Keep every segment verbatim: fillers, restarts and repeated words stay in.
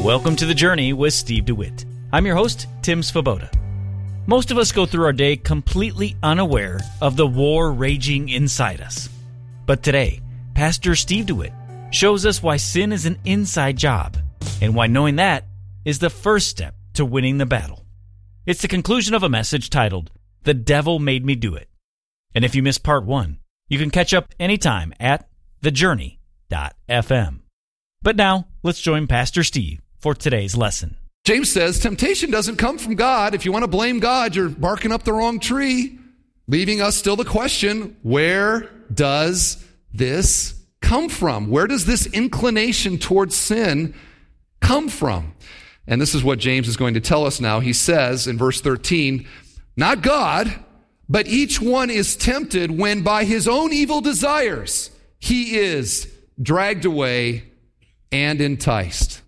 Welcome to The Journey with Steve DeWitt. I'm your host, Tim Svoboda. Most of us go through our day completely unaware of the war raging inside us. But today, Pastor Steve DeWitt shows us why sin is an inside job and why knowing that is the first step to winning the battle. It's the conclusion of a message titled, The Devil Made Me Do It. And if you missed part one, you can catch up anytime at the journey dot f m. But now, let's join Pastor Steve for today's lesson. James says temptation doesn't come from God. If you want to blame God, you're barking up the wrong tree, leaving us still the question, where does this come from? Where does this inclination towards sin come from? And this is what James is going to tell us now. He says in verse thirteen, not God, but each one is tempted when by his own evil desires he is dragged away and enticed.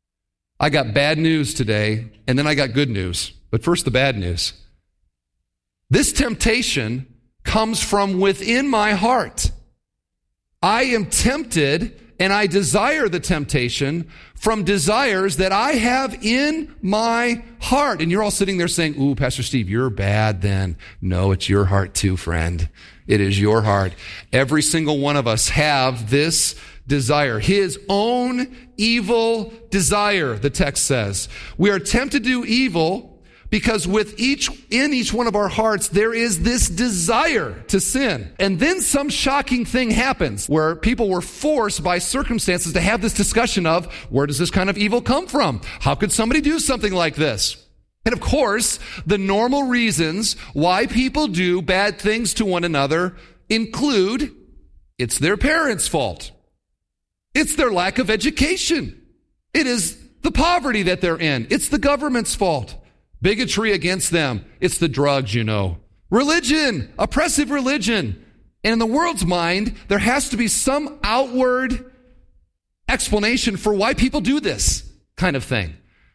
I got bad news today, and then I got good news. But first, the bad news. This temptation comes from within my heart. I am tempted, and I desire the temptation from desires that I have in my heart. And you're all sitting there saying, ooh, Pastor Steve, you're bad then. No, it's your heart too, friend. It is your heart. Every single one of us have this desire, his own evil desire, the text says. We are tempted to do evil because with each, in each one of our hearts, there is this desire to sin. And then some shocking thing happens where people were forced by circumstances to have this discussion of, where does this kind of evil come from? How could somebody do something like this? And of course, the normal reasons why people do bad things to one another include, it's their parents' fault. It's their lack of education. It is the poverty that they're in. It's the government's fault. Bigotry against them. It's the drugs, you know. Religion, oppressive religion. And in the world's mind, there has to be some outward explanation for why people do this kind of thing.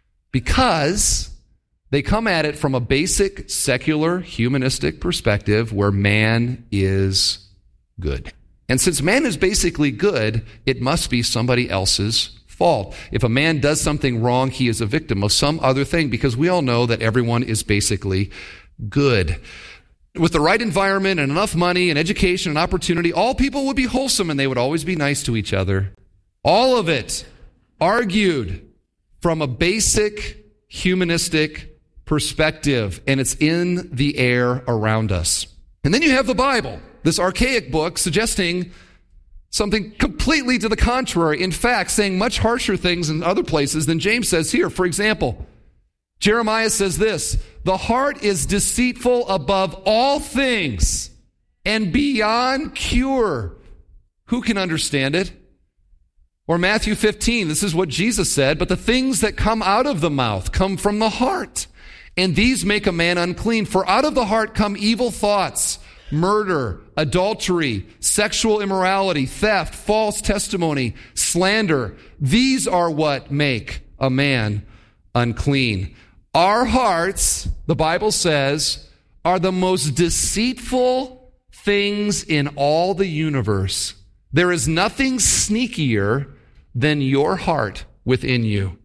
Because they come at it from a basic secular humanistic perspective where man is good. And since man is basically good, it must be somebody else's fault. If a man does something wrong, he is a victim of some other thing, because we all know that everyone is basically good. With the right environment and enough money and education and opportunity, all people would be wholesome and they would always be nice to each other. All of it argued from a basic humanistic perspective, and it's in the air around us. And then you have the Bible, this archaic book suggesting something completely to the contrary. In fact, saying much harsher things in other places than James says here. For example, Jeremiah says this, the heart is deceitful above all things and beyond cure. Who can understand it? Or Matthew fifteen, this is what Jesus said, but the things that come out of the mouth come from the heart, and these make a man unclean. For out of the heart come evil thoughts, murder, adultery, sexual immorality, theft, false testimony, slander. These are what make a man unclean. Our hearts, the Bible says, are the most deceitful things in all the universe. There is nothing sneakier than your heart within you.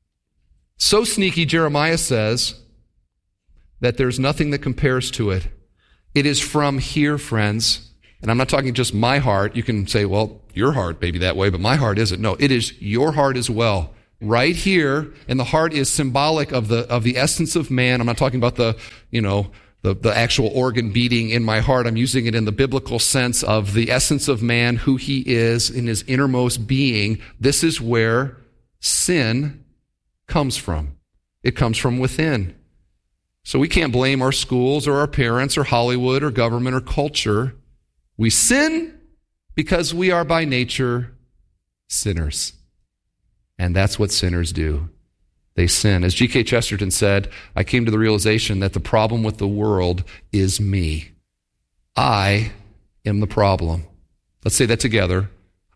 So sneaky, Jeremiah says, that there's nothing that compares to it. It is from here, friends. And I'm not talking just my heart. You can say, well, your heart may be that way, but my heart isn't. No, it is your heart as well. Right here, and the heart is symbolic of the of the essence of man. I'm not talking about the, you know, the, the actual organ beating in my heart. I'm using it in the biblical sense of the essence of man, who he is in his innermost being. This is where sin comes from. It comes from within. So we can't blame our schools or our parents or Hollywood or government or culture. We sin because we are by nature sinners. And that's what sinners do. They sin. As G K Chesterton said, I came to the realization that the problem with the world is me. I am the problem. Let's say that together.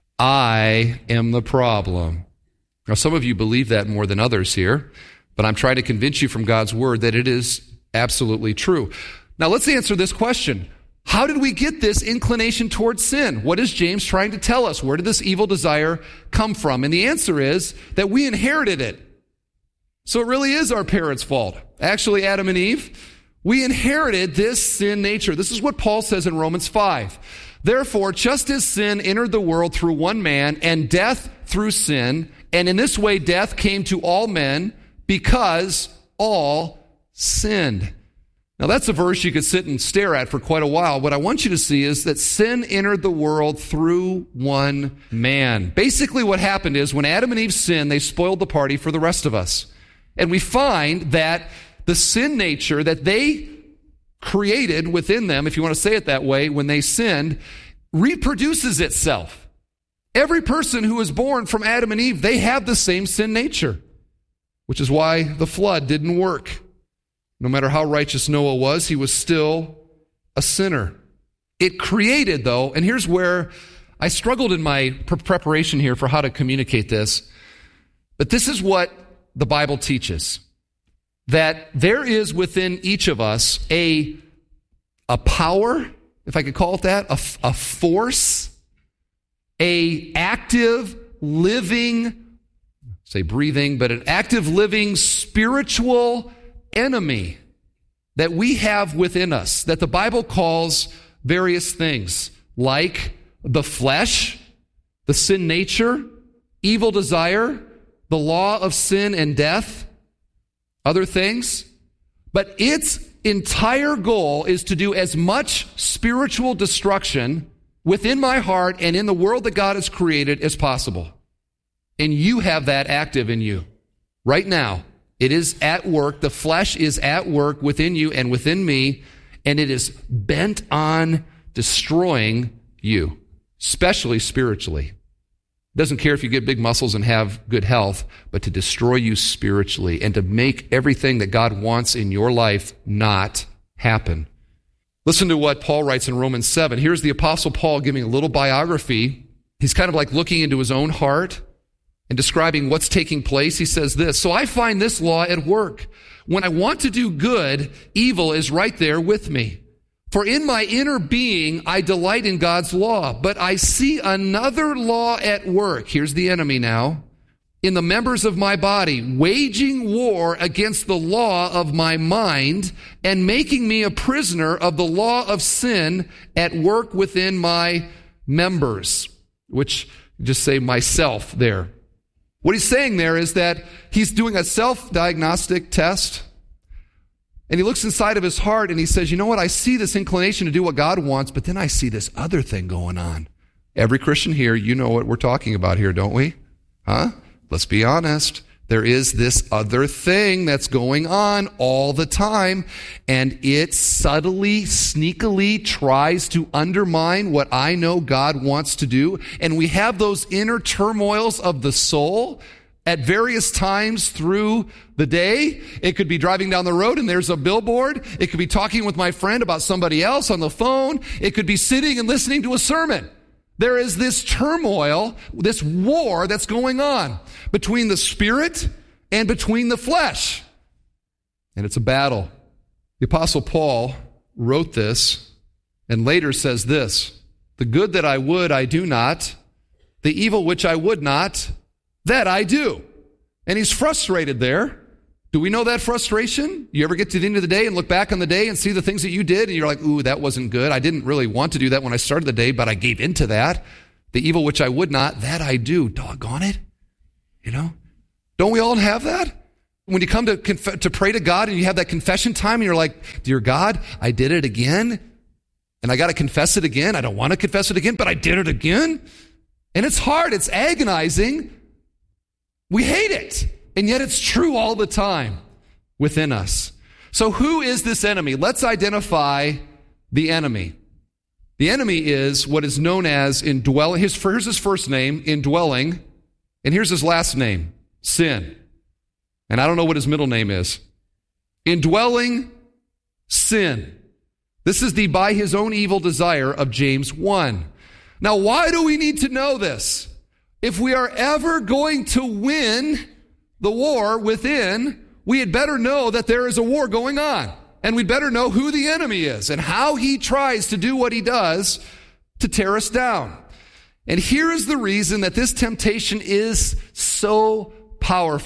I am the problem. Now, some of you believe that more than others here, but I'm trying to convince you from God's word that it is absolutely true. Now, let's answer this question. How did we get this inclination towards sin? What is James trying to tell us? Where did this evil desire come from? And the answer is that we inherited it. So it really is our parents' fault. Actually, Adam and Eve, we inherited this sin nature. This is what Paul says in Romans five. Therefore, just as sin entered the world through one man, and death through sin, and in this way death came to all men because all sinned. Now that's a verse you could sit and stare at for quite a while. What I want you to see is that sin entered the world through one man. Basically what happened is when Adam and Eve sinned, they spoiled the party for the rest of us. And we find that the sin nature that they created within them, if you want to say it that way, when they sinned, reproduces itself. Every person who is born from Adam and Eve, they have the same sin nature, which is why the flood didn't work. No matter how righteous Noah was, he was still a sinner. It created, though, and here's where I struggled in my pre- preparation here for how to communicate this, but this is what the Bible teaches, that there is within each of us a, a power, if I could call it that, a, a force, a active, living, say breathing, but an active, living, spiritual enemy that we have within us that the Bible calls various things like the flesh, the sin nature, evil desire, the law of sin and death, other things. But its entire goal is to do as much spiritual destruction within my heart and in the world that God has created as possible. And you have that active in you right now. It is at work. The flesh is at work within you and within me, and it is bent on destroying you, especially spiritually. It doesn't care if you get big muscles and have good health, but to destroy you spiritually and to make everything that God wants in your life not happen. Listen to what Paul writes in Romans seven. Here's the Apostle Paul giving a little biography. He's kind of like looking into his own heart and describing what's taking place. He says this, "So I find this law at work. When I want to do good, evil is right there with me. For in my inner being, I delight in God's law, but I see another law at work." Here's the enemy now. "In the members of my body, waging war against the law of my mind and making me a prisoner of the law of sin at work within my members," which just say myself there. What he's saying there is that he's doing a self-diagnostic test, and he looks inside of his heart and he says, you know what, I see this inclination to do what God wants, but then I see this other thing going on. Every Christian here, you know what we're talking about here, don't we? Huh? Let's be honest. There is this other thing that's going on all the time, and it subtly, sneakily tries to undermine what I know God wants to do. And we have those inner turmoils of the soul at various times through the day. It could be driving down the road and there's a billboard. It could be talking with my friend about somebody else on the phone. It could be sitting and listening to a sermon. There is this turmoil, this war that's going on between the spirit and between the flesh. And it's a battle. The Apostle Paul wrote this and later says this, "The good that I would, I do not. The evil which I would not, that I do." And he's frustrated there. Do we know that frustration? You ever get to the end of the day and look back on the day and see the things that you did and you're like, ooh, that wasn't good. I didn't really want to do that when I started the day, but I gave into that. The evil which I would not, that I do. Doggone it. You know? Don't we all have that? When you come to conf- to pray to God and you have that confession time and you're like, dear God, I did it again. And I got to confess it again. I don't want to confess it again, but I did it again. And it's hard. It's agonizing. We hate it. And yet it's true all the time within us. So who is this enemy? Let's identify the enemy. The enemy is what is known as indwelling. His, here's his first name, indwelling. And here's his last name, sin. And I don't know what his middle name is. Indwelling sin. This is the by his own evil desire of James one. Now, why do we need to know this? If we are ever going to win the war within, we had better know that there is a war going on. And we'd better know who the enemy is and how he tries to do what he does to tear us down. And here is the reason that this temptation is so powerful.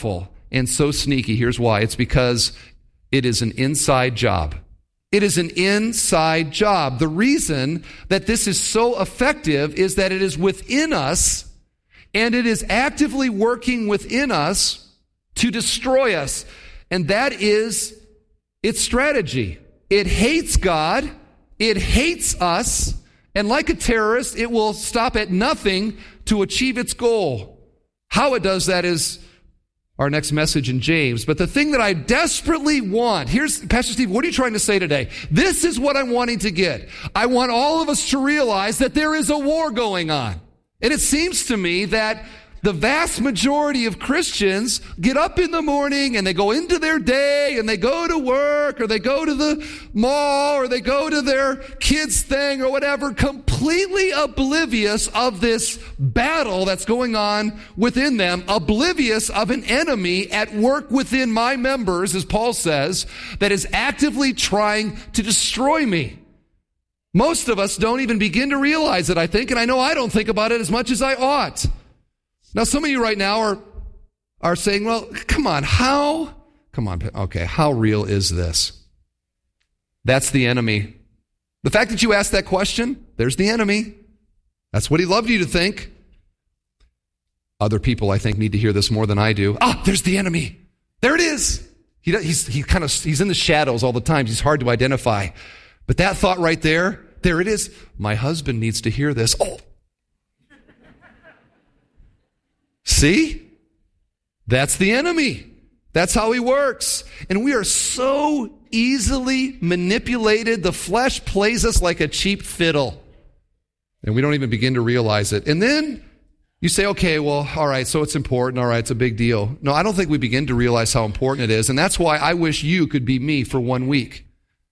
and so sneaky. Here's why. It's because it is an inside job. It is an inside job. The reason that this is so effective is that it is within us, and it is actively working within us to destroy us. And that is its strategy. It hates God. It hates us. And like a terrorist, it will stop at nothing to achieve its goal. How it does that is our next message in James. But the thing that I desperately want, here's, Pastor Steve, what are you trying to say today? This is what I'm wanting to get. I want all of us to realize that there is a war going on. And it seems to me that the vast majority of Christians get up in the morning and they go into their day and they go to work or they go to the mall or they go to their kids' thing or whatever, completely oblivious of this battle that's going on within them, oblivious of an enemy at work within my members, as Paul says, that is actively trying to destroy me. Most of us don't even begin to realize it, I think, and I know I don't think about it as much as I ought. Now, some of you right now are, are saying, well, come on, how, come on, okay, how real is this? That's the enemy. The fact that you asked that question, there's the enemy. That's what he loved you to think. Other people, I think, need to hear this more than I do. Ah, there's the enemy. There it is. He, he's, he kind of, he's in the shadows all the time. He's hard to identify. But that thought right there, there it is. My husband needs to hear this. Oh. See? That's the enemy. That's how he works. And we are so easily manipulated. The flesh plays us like a cheap fiddle. And we don't even begin to realize it. And then you say, okay, well, all right, so it's important. All right, it's a big deal. No, I don't think we begin to realize how important it is. And that's why I wish you could be me for one week.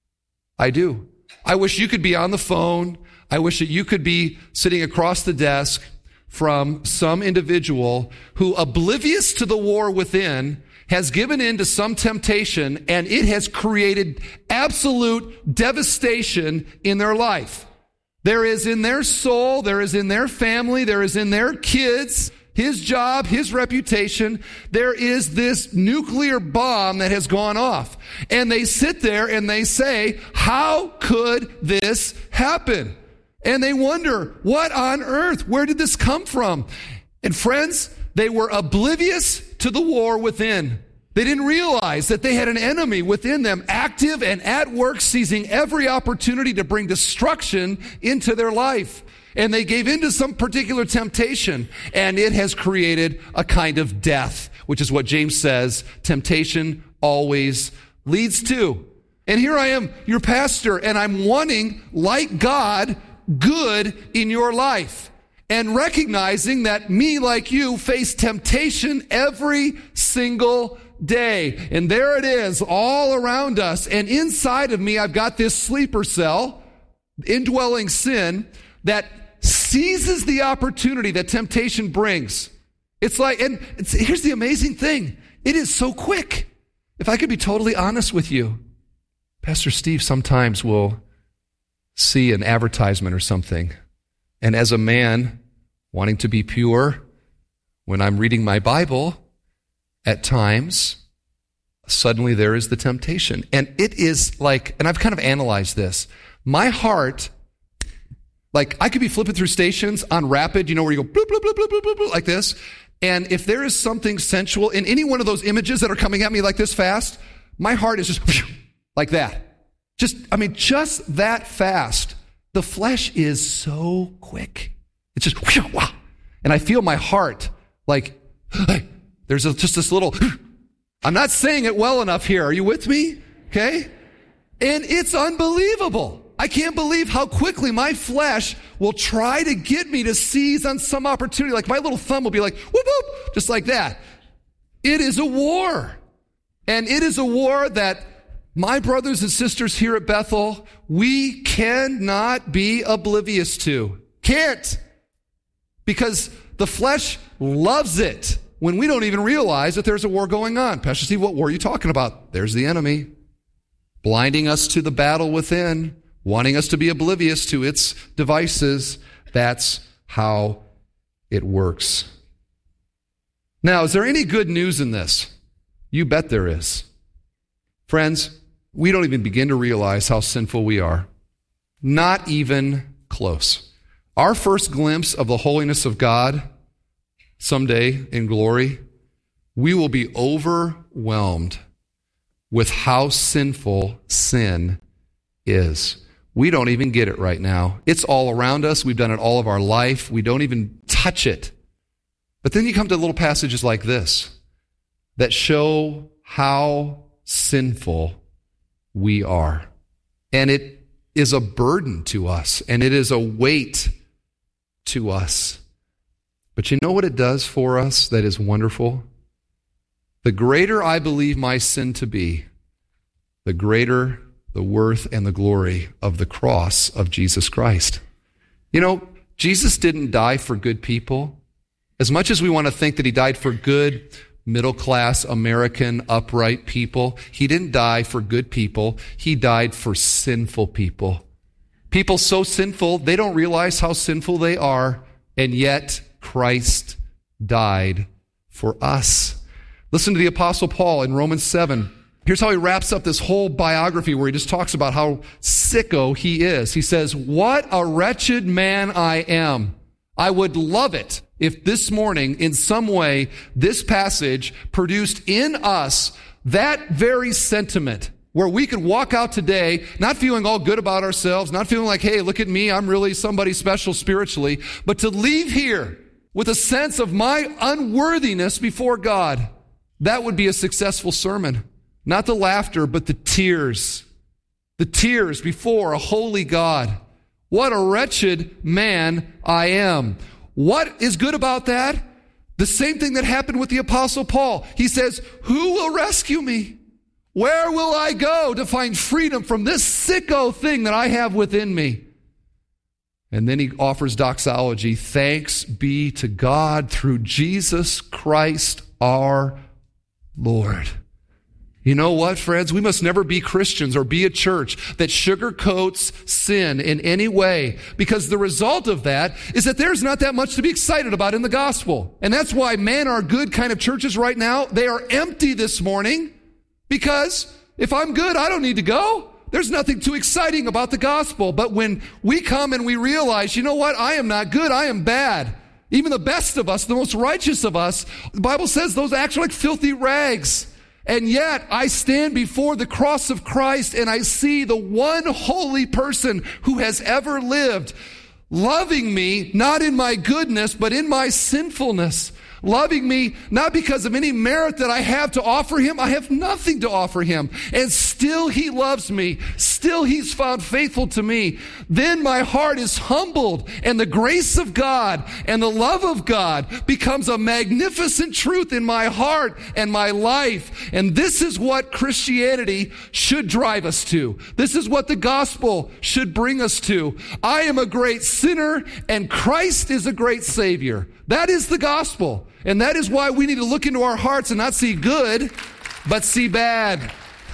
I do. I wish you could be on the phone. I wish that you could be sitting across the desk from some individual who, oblivious to the war within, has given in to some temptation, and it has created absolute devastation in their life. There is in their soul, there is in their family, there is in their kids, his job, his reputation, there is this nuclear bomb that has gone off. And they sit there and they say, how could this happen? And they wonder, what on earth? Where did this come from? And friends, they were oblivious to the war within. They didn't realize that they had an enemy within them, active and at work, seizing every opportunity to bring destruction into their life. And they gave in to some particular temptation, and it has created a kind of death, which is what James says temptation always leads to. And here I am, your pastor, and I'm wanting, like God, good in your life, and recognizing that me, like you, face temptation every single day. And there it is all around us. And inside of me, I've got this sleeper cell, indwelling sin, that seizes the opportunity that temptation brings. It's like, and it's, here's the amazing thing. It is so quick. If I could be totally honest with you, Pastor Steve sometimes will see an advertisement or something, and as a man wanting to be pure, when I'm reading my Bible, at times, suddenly there is the temptation. And it is like, and I've kind of analyzed this, my heart, like I could be flipping through stations on rapid, you know, where you go bloop, bloop, bloop, bloop, bloop, bloop, bloop, like this, and if there is something sensual in any one of those images that are coming at me like this fast, my heart is just like that. Just, I mean, just that fast. The flesh is so quick. It's just, wow. And I feel my heart like, hey, there's a, just this little, I'm not saying it well enough here. Are you with me? Okay? And it's unbelievable. I can't believe how quickly my flesh will try to get me to seize on some opportunity. Like my little thumb will be like, whoop, whoop, just like that. It is a war. And it is a war that my brothers and sisters here at Bethel, we cannot be oblivious to. Can't. Because the flesh loves it when we don't even realize that there's a war going on. Pastor Steve, what war are you talking about? There's the enemy, blinding us to the battle within, wanting us to be oblivious to its devices. That's how it works. Now, is there any good news in this? You bet there is. Friends, we don't even begin to realize how sinful we are. Not even close. Our first glimpse of the holiness of God someday in glory, we will be overwhelmed with how sinful sin is. We don't even get it right now. It's all around us. We've done it all of our life. We don't even touch it. But then you come to little passages like this that show how sinful we are. And it is a burden to us, and it is a weight to us. But you know what it does for us that is wonderful? The greater I believe my sin to be, the greater the worth and the glory of the cross of Jesus Christ. You know, Jesus didn't die for good people. As much as we want to think that he died for good, middle-class, American, upright people, he didn't die for good people. He died for sinful people. People so sinful, they don't realize how sinful they are, and yet Christ died for us. Listen to the Apostle Paul in Romans seven. Here's how he wraps up this whole biography where he just talks about how sicko he is. He says, "What a wretched man I am. I would love it if this morning, in some way, this passage produced in us that very sentiment where we could walk out today not feeling all good about ourselves, not feeling like, hey, look at me, I'm really somebody special spiritually, but to leave here with a sense of my unworthiness before God. That would be a successful sermon. Not the laughter, but the tears. The tears before a holy God. What a wretched man I am." What is good about that? The same thing that happened with the Apostle Paul. He says, "Who will rescue me? Where will I go to find freedom from this sicko thing that I have within me?" And then he offers doxology. "Thanks be to God through Jesus Christ our Lord." You know what, friends? We must never be Christians or be a church that sugarcoats sin in any way, because the result of that is that there's not that much to be excited about in the gospel. And that's why man are good kind of churches right now, they are empty this morning, because if I'm good, I don't need to go. There's nothing too exciting about the gospel. But when we come and we realize, you know what? I am not good. I am bad. Even the best of us, the most righteous of us, the Bible says those acts are like filthy rags. And yet I stand before the cross of Christ and I see the one holy person who has ever lived, loving me, not in my goodness, but in my sinfulness. Loving me, not because of any merit that I have to offer him. I have nothing to offer him. And still he loves me. Still he's found faithful to me. Then my heart is humbled, and the grace of God and the love of God becomes a magnificent truth in my heart and my life. And this is what Christianity should drive us to. This is what the gospel should bring us to. I am a great sinner, and Christ is a great Savior. That is the gospel. And that is why we need to look into our hearts and not see good, but see bad.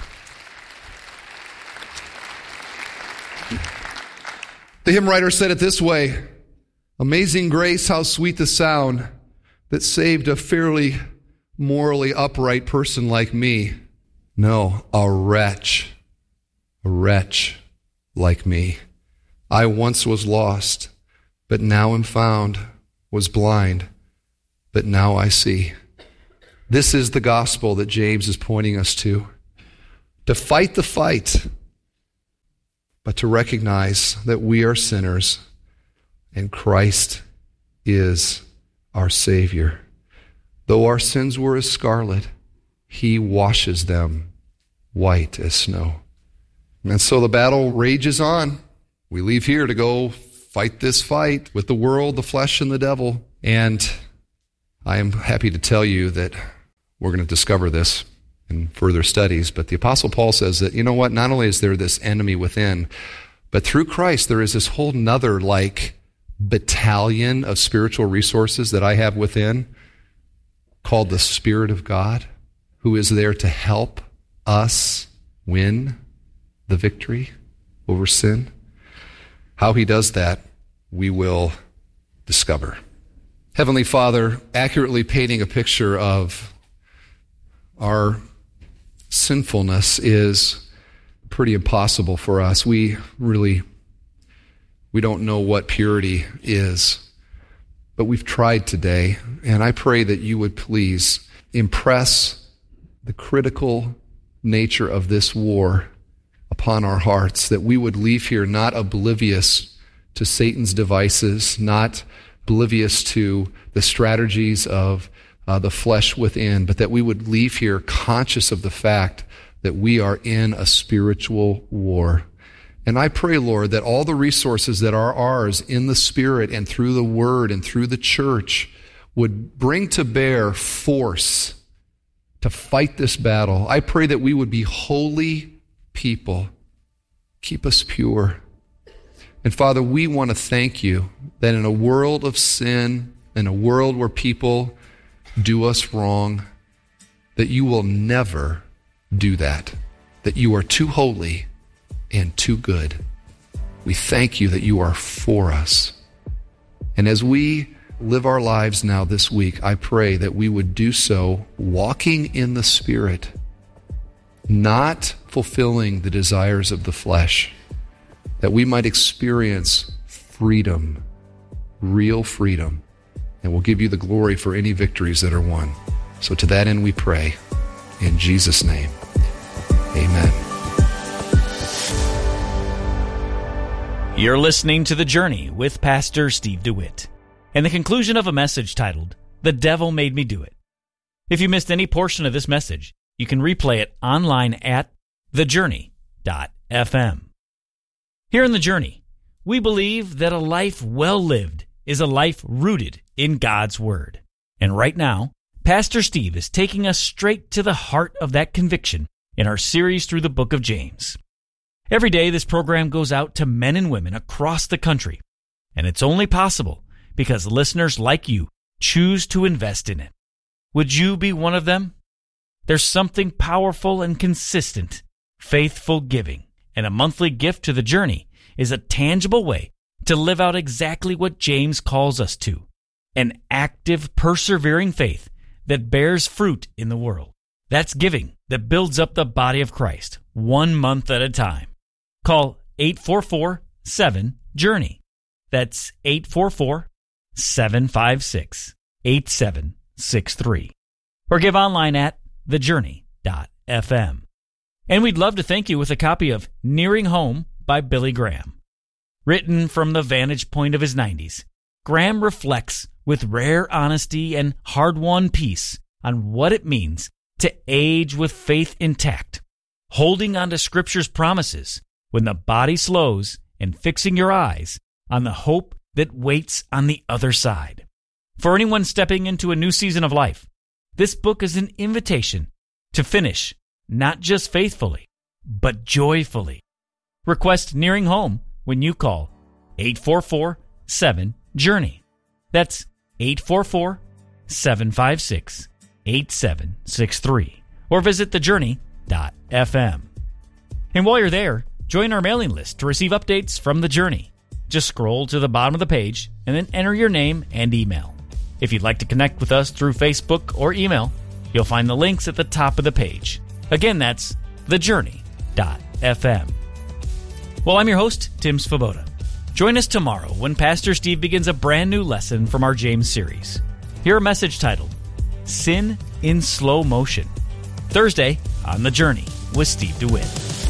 The hymn writer said it this way: "Amazing grace, how sweet the sound that saved a fairly morally upright person like me. No, a wretch, a wretch like me. I once was lost, but now am found, was blind, but now I see." This is the gospel that James is pointing us to. To fight the fight, but to recognize that we are sinners and Christ is our Savior. Though our sins were as scarlet, he washes them white as snow. And so the battle rages on. We leave here to go fight this fight with the world, the flesh, and the devil. And I am happy to tell you that we're going to discover this in further studies. But the Apostle Paul says that, you know what, not only is there this enemy within, but through Christ there is this whole nother like battalion of spiritual resources that I have within called the Spirit of God, who is there to help us win the victory over sin. How he does that, we will discover. Heavenly Father, accurately painting a picture of our sinfulness is pretty impossible for us. We really, we don't know what purity is, but we've tried today, and I pray that you would please impress the critical nature of this war upon our hearts, that we would leave here not oblivious to Satan's devices, not oblivious to the strategies of uh, the flesh within, but that we would leave here conscious of the fact that we are in a spiritual war. And I pray, Lord, that all the resources that are ours in the Spirit and through the Word and through the church would bring to bear force to fight this battle. I pray that we would be holy people. Keep us pure. And Father, we want to thank you that in a world of sin, in a world where people do us wrong, that you will never do that, that you are too holy and too good. We thank you that you are for us. And as we live our lives now this week, I pray that we would do so walking in the Spirit, not fulfilling the desires of the flesh, that we might experience freedom, real freedom, and we'll give you the glory for any victories that are won. So to that end we pray, in Jesus' name, amen. You're listening to The Journey with Pastor Steve DeWitt, and the conclusion of a message titled, The Devil Made Me Do It. If you missed any portion of this message, you can replay it online at the journey dot f m. Here in The Journey, we believe that a life well lived is a life rooted in God's Word. And right now, Pastor Steve is taking us straight to the heart of that conviction in our series through the book of James. Every day, this program goes out to men and women across the country, and it's only possible because listeners like you choose to invest in it. Would you be one of them? There's something powerful and consistent, faithful giving, and a monthly gift to The Journey is a tangible way to live out exactly what James calls us to, an active, persevering faith that bears fruit in the world. That's giving that builds up the body of Christ, one month at a time. Call eight four four, seven, journey. That's eight four four, seven five six, eight seven six three. Or give online at the journey dot f m. And we'd love to thank you with a copy of Nearing Home by Billy Graham. Written from the vantage point of his nineties, Graham reflects with rare honesty and hard-won peace on what it means to age with faith intact, holding on to Scripture's promises when the body slows and fixing your eyes on the hope that waits on the other side. For anyone stepping into a new season of life, this book is an invitation to finish not just faithfully, but joyfully. Request Nearing Home when you call eight four four, seven, journey. That's eight four four, seven five six, eight seven six three. Or visit the journey dot f m. And while you're there, join our mailing list to receive updates from The Journey. Just scroll to the bottom of the page and then enter your name and email. If you'd like to connect with us through Facebook or email, you'll find the links at the top of the page. Again, that's the journey dot f m. Well, I'm your host, Tim Svoboda. Join us tomorrow when Pastor Steve begins a brand new lesson from our James series. Hear a message titled, Sin in Slow Motion. Thursday on The Journey with Steve DeWitt.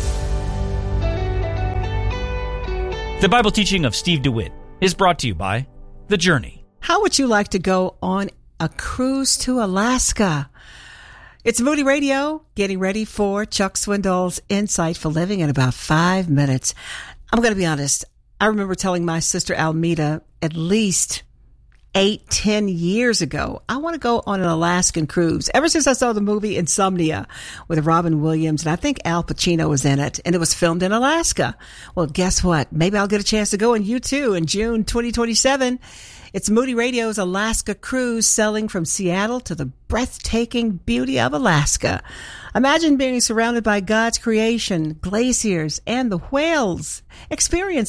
The Bible teaching of Steve DeWitt is brought to you by The Journey. How would you like to go on a cruise to Alaska? It's Moody Radio, getting ready for Chuck Swindoll's Insight for Living in about five minutes. I'm going to be honest. I remember telling my sister Almeda at least eight, ten years ago, I want to go on an Alaskan cruise. Ever since I saw the movie Insomnia with Robin Williams, and I think Al Pacino was in it, and it was filmed in Alaska. Well, guess what? Maybe I'll get a chance to go, and you too, in June twenty twenty-seven. It's Moody Radio's Alaska Cruise, sailing from Seattle to the breathtaking beauty of Alaska. Imagine being surrounded by God's creation, glaciers, and the whales. Experience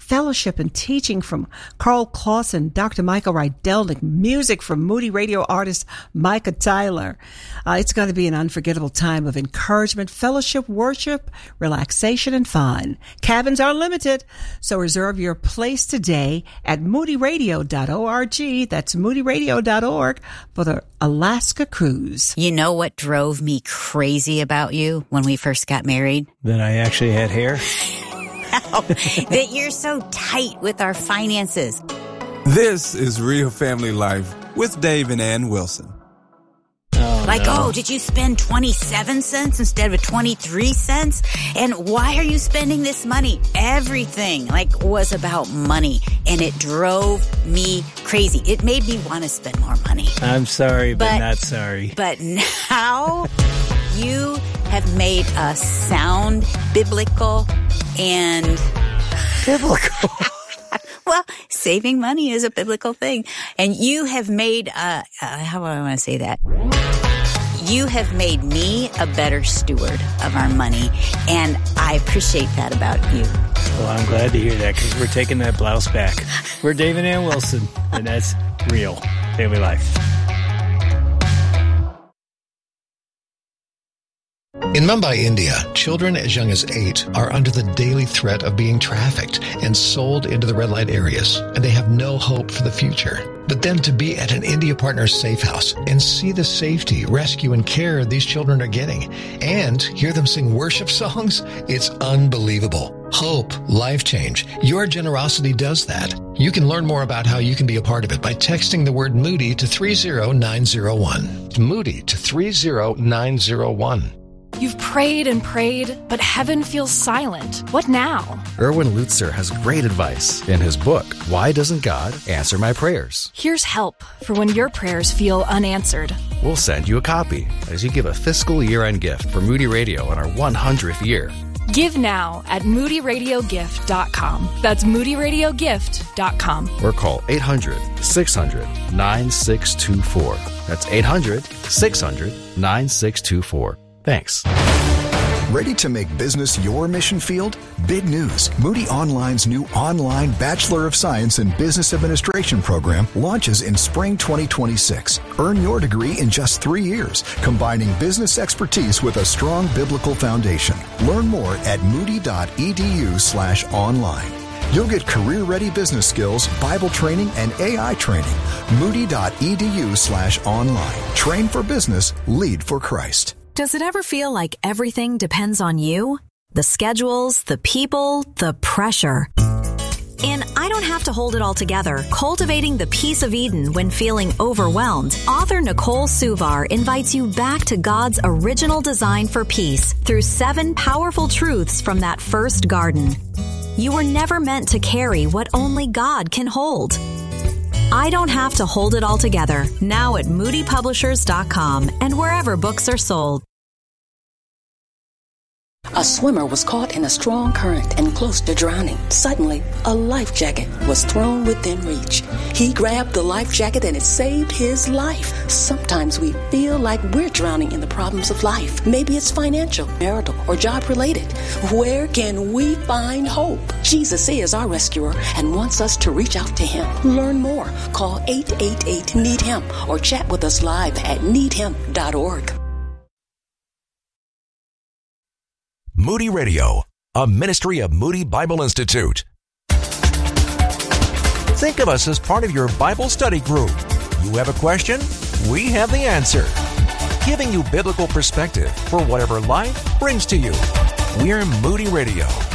fellowship and teaching from Carl Clausen, Doctor Michael Rydelnik, music from Moody Radio artist Micah Tyler. Uh, it's going to be an unforgettable time of encouragement, fellowship, worship, relaxation, and fun. Cabins are limited, so reserve your place today at moody radio dot org. That's moody radio dot org for the Alaska cruise. You know what drove me crazy about you when we first got married? That I actually had hair? No, that you're so tight with our finances. This is Real Family Life with Dave and Ann Wilson. Oh, Like, no. oh, did you spend twenty-seven cents instead of twenty-three cents? And why are you spending this money? Everything, like, was about money. And it drove me crazy. It made me want to spend more money. I'm sorry, but, But- not sorry. But now you have made us sound biblical and Biblical. well, saving money is a biblical thing. And you have made, uh, uh how do I want to say that? You have made me a better steward of our money. And I appreciate that about you. Well, I'm glad to hear that because we're taking that blouse back. We're Dave and Ann Wilson, and that's Real Family Life. In Mumbai, India, children as young as eight are under the daily threat of being trafficked and sold into the red light areas, and they have no hope for the future. But then to be at an India Partners safe house and see the safety, rescue, and care these children are getting, and hear them sing worship songs, it's unbelievable. Hope, life change. Your generosity does that. You can learn more about how you can be a part of it by texting the word Moody to three zero nine zero one. Moody to three zero nine zero one. You've prayed and prayed, but heaven feels silent. What now? Erwin Lutzer has great advice in his book, Why Doesn't God Answer My Prayers? Here's help for when your prayers feel unanswered. We'll send you a copy as you give a fiscal year-end gift for Moody Radio in our one hundredth year. Give now at moody radio gift dot com. That's moody radio gift dot com. Or call eight hundred, six hundred, nine six two four. That's eight hundred, six hundred, nine six two four. Thanks. Ready to make business your mission field? Big news. Moody Online's new online Bachelor of Science in Business Administration program launches in spring twenty twenty-six. Earn your degree in just three years, combining business expertise with a strong biblical foundation. Learn more at moody.edu slash online. You'll get career-ready business skills, Bible training, and A I training. Moody.edu slash online. Train for business, lead for Christ. Does it ever feel like everything depends on you? The schedules, the people, the pressure. In I Don't Have to Hold It All Together, Cultivating the Peace of Eden When Feeling Overwhelmed, author Nicole Suvar invites you back to God's original design for peace through seven powerful truths from that first garden. You were never meant to carry what only God can hold. I Don't Have to Hold It All Together, now at moody publishers dot com and wherever books are sold. A swimmer was caught in a strong current and close to drowning. Suddenly, a life jacket was thrown within reach. He grabbed the life jacket and it saved his life. Sometimes we feel like we're drowning in the problems of life. Maybe it's financial, marital, or job-related. Where can we find hope? Jesus is our rescuer and wants us to reach out to him. Learn more. Call eight eight eight, need him or chat with us live at need him dot org. Moody Radio, a ministry of Moody Bible Institute. Think of us as part of your Bible study group. You have a question? We have the answer. Giving you biblical perspective for whatever life brings to you. We're Moody Radio.